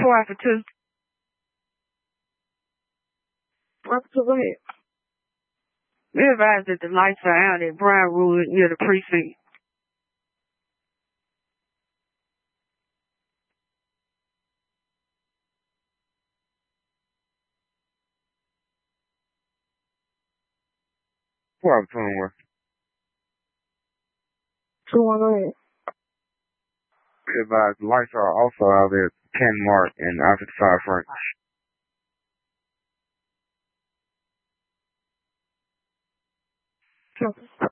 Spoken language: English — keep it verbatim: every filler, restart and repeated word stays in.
four after two. After two, go ahead. We advise that the lights are out at Briarwood near the precinct. Four after twenty-one. Two one, go ahead. We advise the lights are also out at ten Mark and I fifty-five French. Sure.